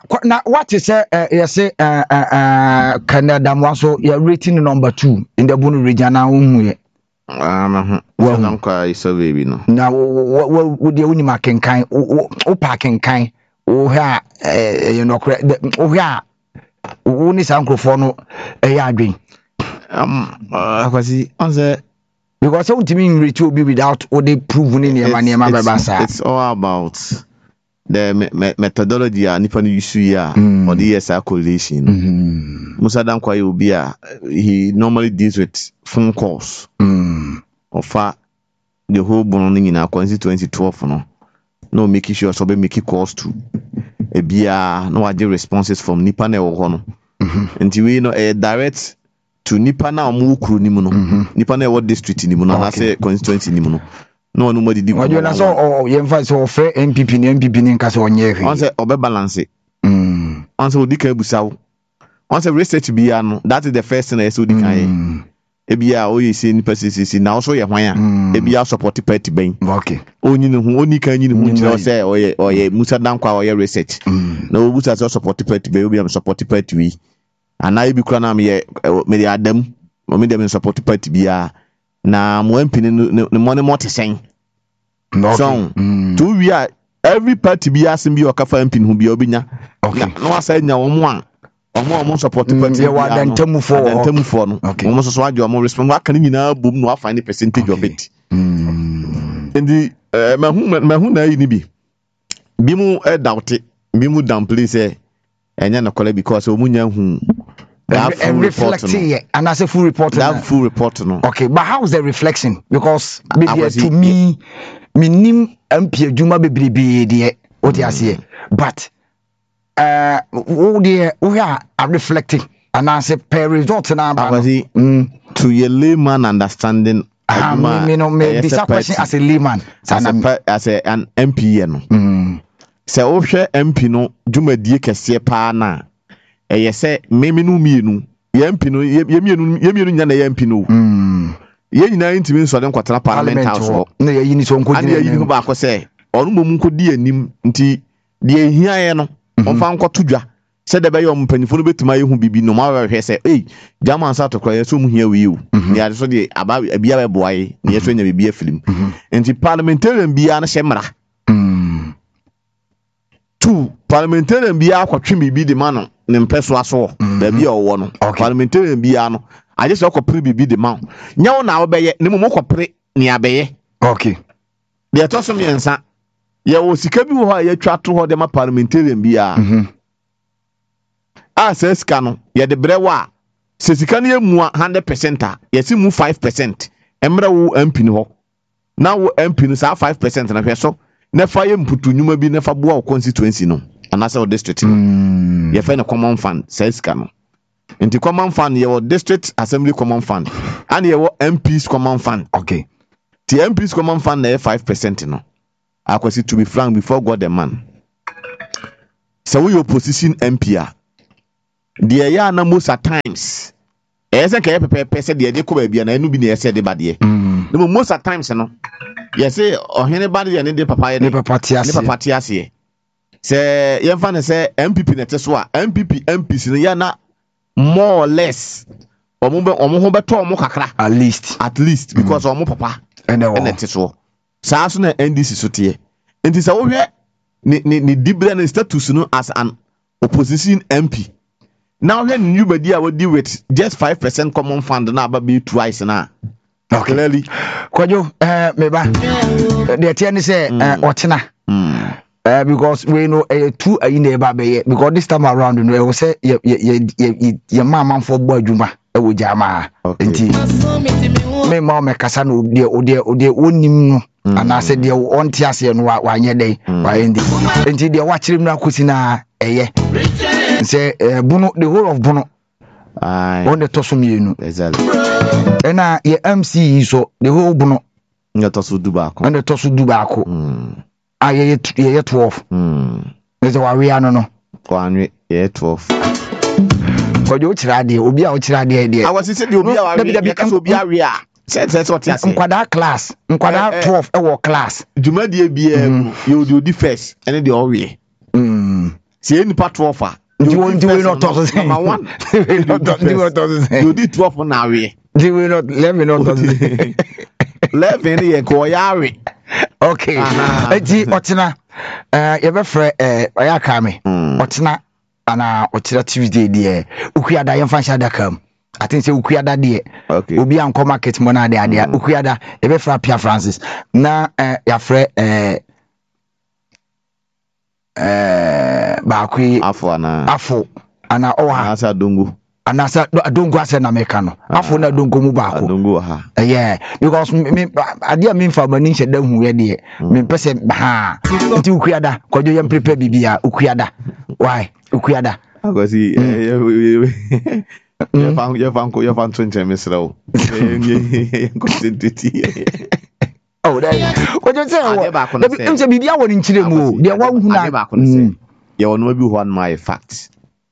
Now, what is you say Canada was rating number 2 in the Bunu region now. Well, I'm so baby no. Now, what would you only make kind or packing kind or you know, oh, yeah, only uncle for no a yarding. Because I want to mean it will be without or they proven in your money. It's all about the methodology and if you see or the ESR collation. Musa Dankwa will be he normally deals with phone calls of the whole bonding in our constituency 12 no making sure so be making calls to a beer no other responses from Nipa ne or until we know a direct to Nipa na Mukru Nimuno Nipa ne what district Nimuno I say constituency Nimuno. No, nobody did. What you know, you emphasize or fair MPP in Casonier. Once a balance it. Once a Dika Busau. Once a research piano, that is the first thing I saw. The Ebia, oh, you see, in persistence, now so your wire. Ebia support petty bain. Okay. Only can you say, or ye Musa Dankwa or your research. No, Musa support petty baby, I'm support petty. And I be cranam ye, maybe Adam, or made them in support petty beer. Na mwempini the money more to saying. So, 2 years every party be asking me or kafa empin who be obinya. Okay. No, I said no one. Or more support the party. Then temu for no. Okay. Almost so I do more respond. What can you now boom no find the percentage of it? And the mahuna yinibi. Bimu doubt it. Bimu downplay say and yana call because omunya who. And reflecting, and as a full report. That full report, no. Okay, but how is the reflection? Because to me, minim MP Juma be dear, what you say. But we are reflecting, and I say per result now. To your layman understanding, maybe this question as a layman, as an MP, so MP no Juma die kese pa na. Say, maybe no mienu, Yampino, Yemian Yana Yampino. Yen 90 minutes for them quite parliament house. No, you need some good back or say, or Munko dear Nim, Nti, dear Hiano, on Fanco Tuja, said the Bayon Penny to my who be no matter. He said, hey, Jaman Sato cry, soon here with you. Yeah, so the about a beer boy, near to be a film. And the parliamentarian be an Shemra. 2 parliamentarian be a quatrim be the man. Nimpeso so baby or one parliamentarian biano I just walk pre be the man now na obeye ne momoko pre ne abeye okay they toss me ensa ye wo sika bi ho ya twa to ho de ma parliamentarian bia says kanu ye de brewa se sika ne mu 100% a ye si mu 5% emre wo MP ni ho na wo MP ni sa 5% na hwe so ne fa ye mputu nyuma bi ne fa boa constituency no and that's our district. You find a common fund, says Cano. In the common fund, your district assembly common fund, and your MP's common fund. Okay. The MP's common fund, they 5%. No, I was to be frank before God, the man. So we opposition MP. The Ayana most at times. As a person, the idea could be an enemy, said the body. Most at times, no. Yes, or anybody and the papaya, never party. Say yemfa say MPP na teswa MPs no ya na more or less omo ho beto omo kakra at least because omo papa and teso sa so na NDC so tie enti sa wo hwe ni dibre na status no as an opposition MP now when you body a deal with just 5% common fund na aba be twice na okay clearly kwajo meba the tie ni say otena because we know 2 in the because this time around you know say your mama for boy juma e jama enti me ma me kasa no de onim no and I said the on tiase no wa nye dey wa enti de wa kire mra kosi na eye say bunu the whole of bunu on the toso mienu exactly na ye MC so the whole bunu toso dubako on the toso dubako ye 12 is the we are no kwanwe ye 12 ko jo chira de obi a o chira de I was say the obi a we ka so obi a we a say what you say nkwada class nkwada 12 e wo class juma de bia you do the first and the all we See any part offer. You not talk the same. Number one. You did 12 now. You will not 11 not 11 ye ko yawe. Okay. Eti otina ye be frɛ oyaka me. Otina ana otira Tuesday de ukuada ye fan shada kam. I think say ukuada de. Okay. Obi an come market mo na de ukuada ye be frɛ Pia Francis. Na ya frɛ baakwi afo ana oha asa dongo anasa dongo ase na meka no afo na dongo mu baako dongo ha yeah because me adia me fa mani hye da hu ye de me pese ha nti ukuada kwadwo yem prepare bibia ukuada why ukuada agosi ye fan twenty mesrawo ye concentrate. Oh, there. What you say? I'm say bibia won nchire mu. There one hu na. Ya won ma bi ho an my fact.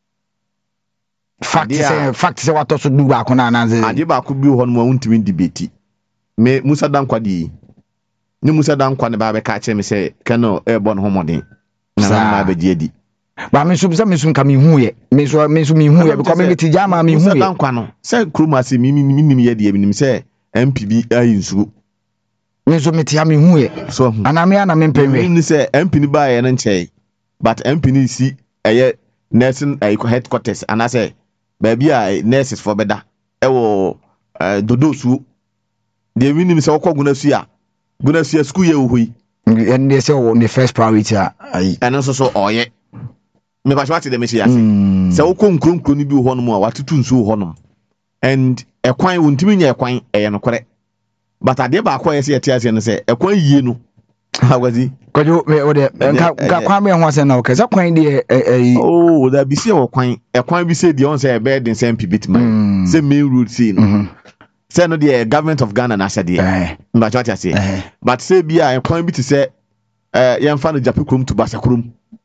Fact say what to do ba ko na na say. Ade ba ko bi ho no wuntimi debate. Me Musa Dankwa di. Ni Musa Dankwa ne ba be ka che me say kano e bon homoden. Na ma be die di. Ba me so ka me hu ye. Me so me hu ye because me ti jama me hu ye. Musa Dankwa no. Say kroma se mi nim ye die bi nim say MPB ayinsu. Meso metia me hu ye so ana me mpemwe ni say MP ni ba ye no nche but MP ni si eye nursing headquarters ana say baabi a nurses for beda e wo dodosu de wi ni say okoguna su a school ye wo yi and they say the first priority ai and so oye me ba shwati de me say say okonkronkro ni bi ho no a watutu nsu ho no and ekwan wontimi nya ekwan eye no kore. But ade ba akwa yesi eti ase no se ekwan yie no agwazi kwajo me ode nka kwa me ho ase na okeza kwan de oh da bi se ekwan bi se de on se e bed in sem pibitima se main road see no se no the government of Ghana na sade mba chwa ase but se bia ekwan bi ti se yemfa no Japikrom to Basakrom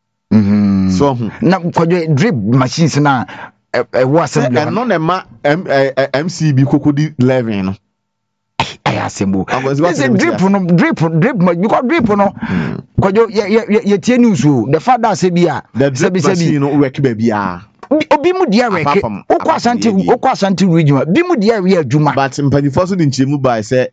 so na kwajo drip machines na wo assembly no na ma MCB kokodi 11 no ayasembo say drip because drip no kwajo ye tie news o the father say bia se no work ba bia obi mu dia work okwa asante region bi mu dia we adwuma but mpanifo so de nchemu ba say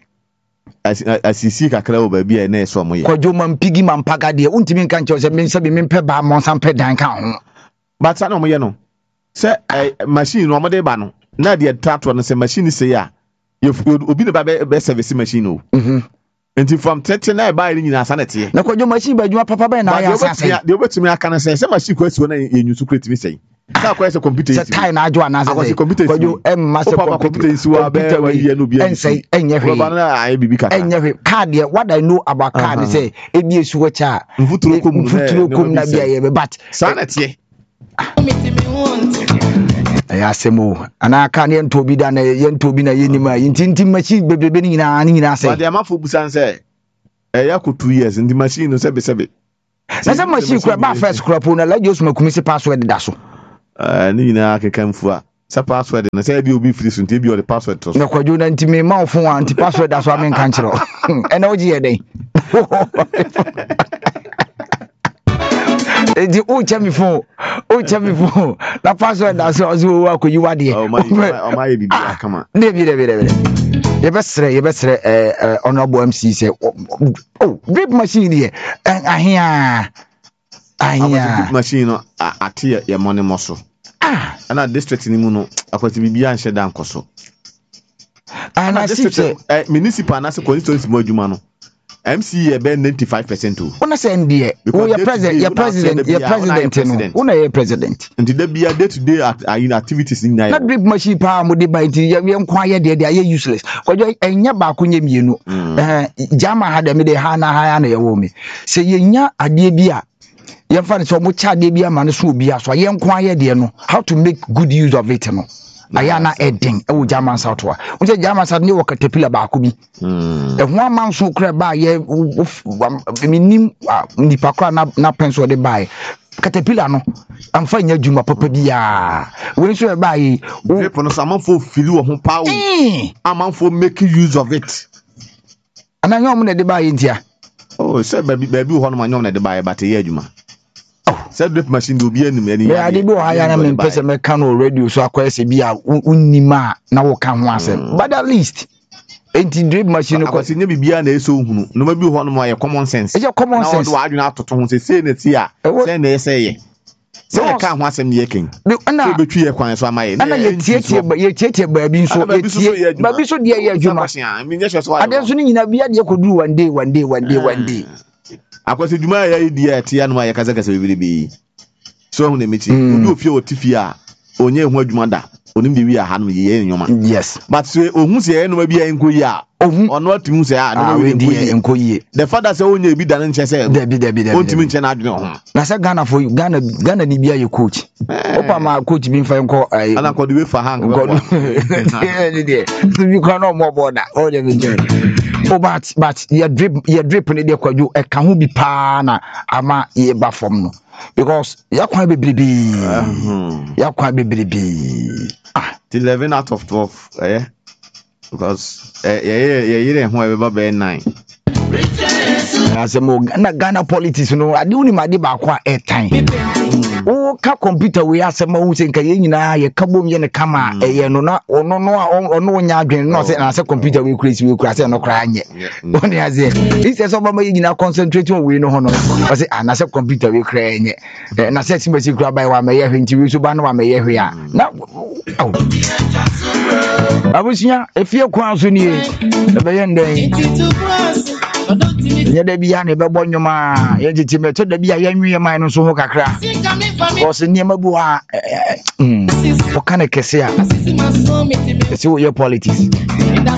asisi kakra o ba bia na eso mo ye kwajo mampigi mampaga de untimi nka nche say mense bi mempɛ ba monsan pɛ dan ka ho but na mo ye no say machine no mo de ba no na de tractor no say machine say ya obi ne ba be service machine o enti from 30 na ba ri nyina sanete na kwajo machine ba dwuma papa ba na ya sanse de obetumi aka na say machine kwasi na enyusu creative say sa kwa say computer say kai na adwo na say kwajo masse computer isi wa be wa ye no bia ensay enye hwe ba na ai bibi kaka enye hwe card ye what I know about card say ebi esu wacha mfuturo kom na bia ye but sanete ayasemo ana aka ne ntobi da na ye ntobi na ye nima yintinti machine bebrebe ni nyina say but amafo busan say yaku 2 years ndi machine no sebe na say machine kura ba first crop na la just makumisi password da so ni nyina akekamfu a sa password na say bi obi free so nti bi o the password to na kwajo na ntimi ma ofo anti password da so amen kan kiro ena oji ye den di o chemi phone na password da so ozo wa koyi wade o ma ye bibi akama de bi ye besre honorable MC say oh drip machine here ahia drip machine no ate ye money moso ana district ni mu no akwati bibi an hye dan koso ana district municipal na se constituency mo adwuma no MC be 95% o una say ndie o your president no una your president nti da bia day to day activities ni na drip machine pa mo de ba nti ye nkwa ye de ye useless kwajo enya ba ko nya mienu jama ha de me de ha na ye wo me se ye nya ade bia ye fa ne so mo cha ade bia ma ne so obi aso ye nkwa ye de no how to make good use of it no ayana edin e wo German South wa unse German South ni wo caterpillar ba ko bi e ho amanso kra ba ye minim nipa kra na penso de ba caterpillar no amfa nya djuma papa bia we so e ba yi people no samanfo fili wo ho pa wo amanfo make use of it ana nyom na de ba yi ntia oh say baby ho no ma nyom na de ba yi but ye djuma Said drip machine do be any many. I did go higher and person mechanical radio so I quite be a unima now can once. But at least ain't drip machine because you be an so no maybe one more common sense. It's your common sense. I do not to say it here. Then they say so I can't want some yaking. No, between a coin so my and I theatre, but you theatre baby so baby so dear you must. I mean, that's why I don't know you could do one day. I was a Juma idea, Tiana Kazaka will be so when they meet you do feel Tifia, only what mother, only be a hand in your man. Yes, but say, who's the end will be in Kuya, or not to say, the father say only be done in Chessel, there be, won't you mention I know. That's a Ghana for you, Ghana be your coach. Opa, my coach been fine call, and I could do it for hang. You can no more border, all the oh, but you drip in the quadu, a can be pana, ama ye bafom. Because you're quite baby, you're quite baby. 11 out of 12, eh? Because you didn't have a 9. As a more Ghana politics, no, I do my debate at time. Oh, computer we are some who think a cabo yen a camera, a no, or no, yard, not as a computer we crazy, we crash and no crying yet. Only as it says, Obama, concentrate on we know, I say, and as a computer we crying yet. And I said, Simba, grab by one may have interview to ban one may here. Now, I was here, if you're cross in here, the end day. There be an ebonyoma, legitimate to the be a young man so kakra. Was in Yamabua, what kind of Kessia? See your politics.